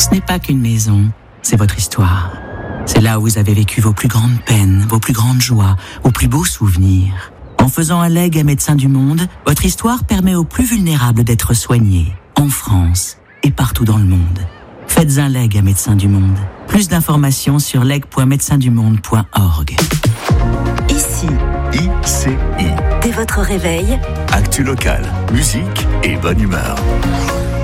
Ce n'est pas qu'une maison, c'est votre histoire. C'est là où vous avez vécu vos plus grandes peines, vos plus grandes joies, vos plus beaux souvenirs. En faisant un legs à Médecins du Monde, votre histoire permet aux plus vulnérables d'être soignés, en France et partout dans le monde. Faites un leg à Médecins du Monde. Plus d'informations sur leg.médecindumonde.org. Ici, ICI. dès votre réveil, Actu locale, musique et bonne humeur.